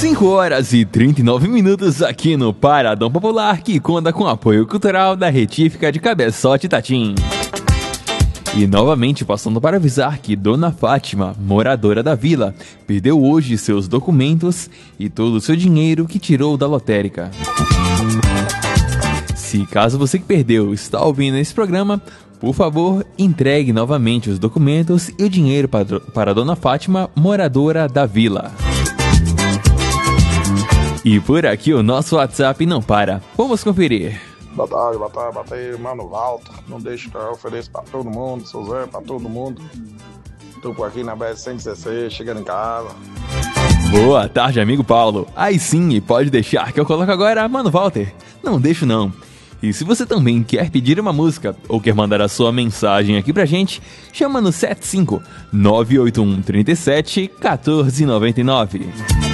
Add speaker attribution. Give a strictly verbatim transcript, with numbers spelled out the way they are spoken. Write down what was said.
Speaker 1: cinco horas e trinta e nove minutos aqui no Paradão Popular, que conta com o apoio cultural da Retífica de Cabeçote Tatim. E novamente passando para avisar que Dona Fátima, moradora da vila, perdeu hoje seus documentos e todo o seu dinheiro que tirou da lotérica. Se caso você que perdeu está ouvindo esse programa, por favor, entregue novamente os documentos e o dinheiro para, para Dona Fátima, moradora da vila. E por aqui o nosso WhatsApp não para. Vamos conferir.
Speaker 2: Boa tarde, boa tarde, boa tarde, mano Walter. Não deixe que eu ofereço pra todo mundo, sou Zé, pra todo mundo. Tô por aqui na B S cento e dezesseis, chegando em casa.
Speaker 1: Boa tarde, amigo Paulo. Aí sim, pode deixar que eu coloco agora, mano Walter. Não deixo não. E se você também quer pedir uma música ou quer mandar a sua mensagem aqui pra gente, chama no sete cinco nove oito um três sete um quatro nove nove.